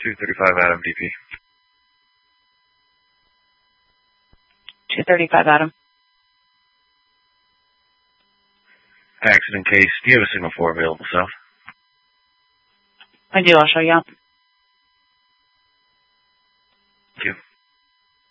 235 Adam DP. 235 Adam. Accident case. Do you have a signal 4 available south? I do. I'll show you out.